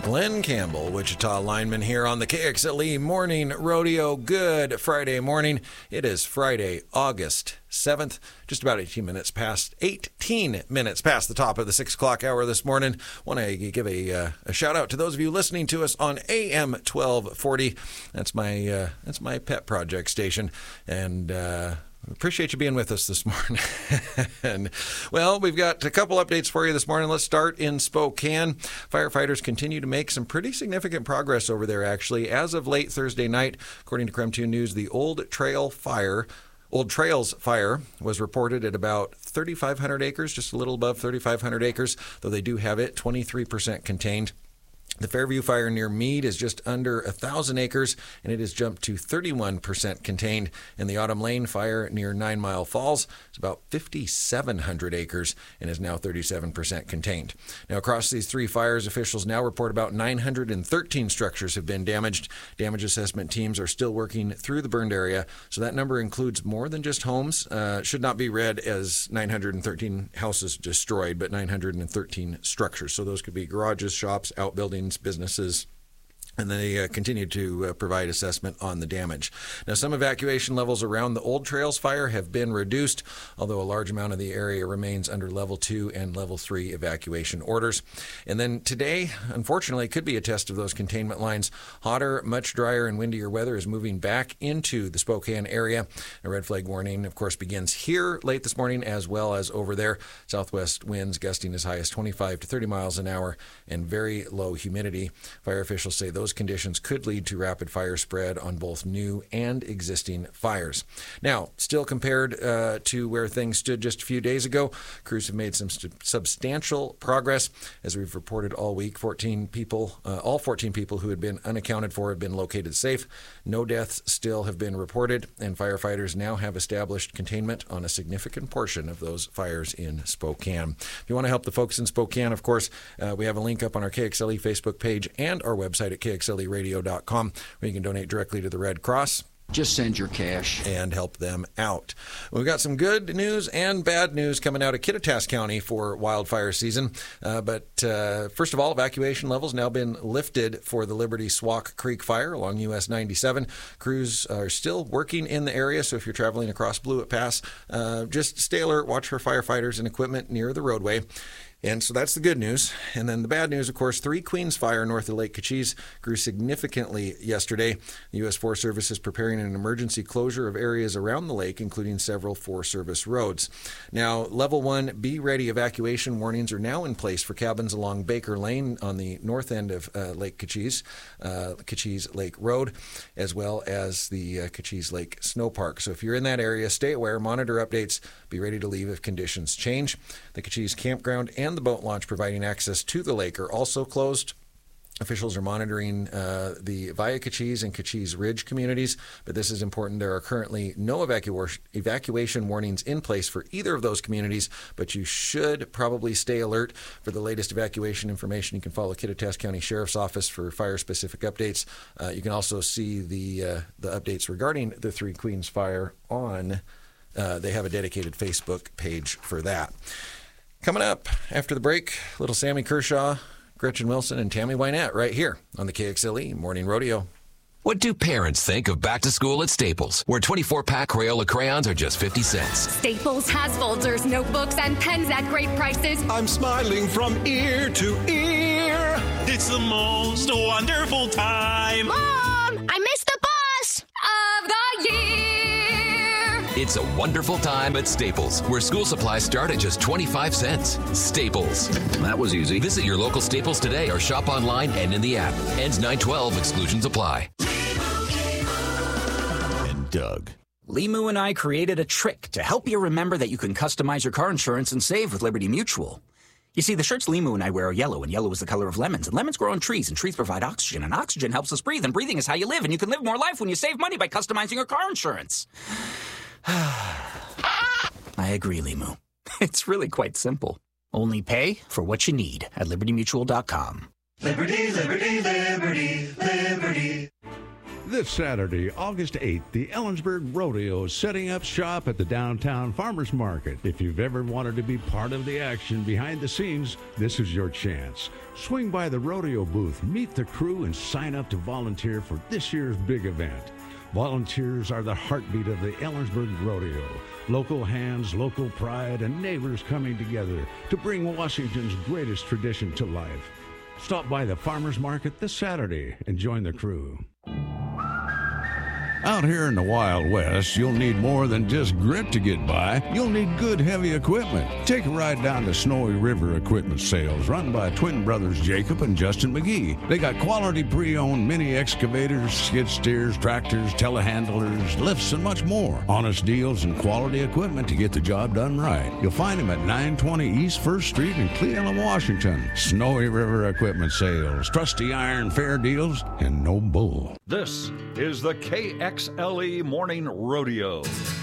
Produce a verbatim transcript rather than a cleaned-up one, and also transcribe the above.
Glenn Campbell, Wichita lineman here on the K X L E Morning Rodeo. Good Friday morning. It is Friday, August seventh, just about eighteen minutes past, eighteen minutes past the top of the six o'clock hour this morning. Want to give a, uh, a shout out to those of you listening to us on A M twelve forty. That's my, uh, that's my pet project station. And, uh, appreciate you being with us this morning. And, well, we've got a couple updates for you this morning. Let's start in Spokane. Firefighters continue to make some pretty significant progress over there, actually. As of late Thursday night, according to Creme two News, the Old Trail Fire Old Trails Fire was reported at about thirty-five hundred acres, just a little above thirty-five hundred acres, though they do have it twenty-three percent contained. The Fairview Fire near Meade is just under one thousand acres, and it has jumped to thirty-one percent contained. And the Autumn Lane Fire near Nine Mile Falls is about fifty-seven hundred acres and is now thirty-seven percent contained. Now, across these three fires, officials now report about nine hundred thirteen structures have been damaged. Damage assessment teams are still working through the burned area, so that number includes more than just homes. Uh, should not be read as nine hundred thirteen houses destroyed, but nine hundred thirteen structures. So those could be garages, shops, outbuildings, businesses, and they uh, continue to uh, provide assessment on the damage. Now, some evacuation levels around the Old Trails Fire have been reduced, although a large amount of the area remains under level two and level three evacuation orders. And then today, unfortunately, could be a test of those containment lines. Hotter, much drier, and windier weather is moving back into the Spokane area. A red flag warning, of course, begins here late this morning as well as over there. Southwest winds gusting as high as twenty-five to thirty miles an hour and very low humidity. Fire officials say those Those conditions could lead to rapid fire spread on both new and existing fires. Now, still compared uh, to where things stood just a few days ago, crews have made some st- substantial progress. As we've reported all week, fourteen people, uh, all fourteen people who had been unaccounted for have been located safe. No deaths still have been reported, and firefighters now have established containment on a significant portion of those fires in Spokane. If you want to help the folks in Spokane, of course, uh, we have a link up on our K X L E Facebook page and our website at K X L E radio dot com, where you can donate directly to the Red Cross. Just send your cash. And help them out. We've got some good news and bad news coming out of Kittitas County for wildfire season. Uh, but uh, first of all, evacuation levels now been lifted for the Liberty Swak Creek fire along U S ninety-seven. Crews are still working in the area, so if you're traveling across Blewett Pass, uh, just stay alert, watch for firefighters and equipment near the roadway. And so that's the good news. And then the bad news, of course, Three Queens Fire north of Lake Cochise grew significantly yesterday. The U S Forest Service is preparing an emergency closure of areas around the lake, including several Forest Service roads. Now, level one Be Ready evacuation warnings are now in place for cabins along Baker Lane on the north end of uh, Lake Cochise, uh, Cochise Lake Road, as well as the uh, Cochise Lake Snow Park. So if you're in that area, stay aware, monitor updates, be ready to leave if conditions change. The Cochise Campground and the boat launch providing access to the lake are also closed. Officials are monitoring uh, the Via Cochise and Cochise Ridge communities, but this is important. There are currently no evacu- evacuation warnings in place for either of those communities, but you should probably stay alert for the latest evacuation information. You can follow Kittitas County Sheriff's Office for fire-specific updates. Uh, you can also see the uh, the updates regarding the Three Queens fire on, uh, they have a dedicated Facebook page for that. Coming up after the break, little Sammy Kershaw, Gretchen Wilson, and Tammy Wynette right here on the K X L E Morning Rodeo. What do parents think of back to school at Staples, where twenty-four pack Crayola crayons are just fifty cents? Staples has folders, notebooks, and pens at great prices. I'm smiling from ear to ear. It's the most wonderful time. Mom, I missed the bus of the year. It's a wonderful time at Staples, where school supplies start at just twenty-five cents. Staples. That was easy. Visit your local Staples today or shop online and in the app. Ends nine twelve. Exclusions apply. And Doug. Limu and I created a trick to help you remember that you can customize your car insurance and save with Liberty Mutual. You see, the shirts Limu and I wear are yellow, and yellow is the color of lemons, and lemons grow on trees, and trees provide oxygen, and oxygen helps us breathe, and breathing is how you live, and you can live more life when you save money by customizing your car insurance. I agree, Limu. It's really quite simple. Only pay for what you need at liberty mutual dot com. Liberty, liberty, liberty, liberty. This Saturday, August eighth, the Ellensburg Rodeo is setting up shop at the downtown farmers market. If you've ever wanted to be part of the action behind the scenes, this is your chance. Swing by the rodeo booth, meet the crew, and sign up to volunteer for this year's big event. Volunteers are the heartbeat of the Ellensburg Rodeo. Local hands, local pride, and neighbors coming together to bring Washington's greatest tradition to life. Stop by the farmers market this Saturday and join the crew. Out here in the Wild West, you'll need more than just grit to get by. You'll need good, heavy equipment. Take a ride down to Snowy River Equipment Sales, run by twin brothers Jacob and Justin McGee. They got quality pre-owned mini excavators, skid steers, tractors, telehandlers, lifts, and much more. Honest deals and quality equipment to get the job done right. You'll find them at nine twenty East First Street in Cleveland, Washington. Snowy River Equipment Sales, trusty iron, fair deals, and no bull. This is the K X L E Morning Rodeo.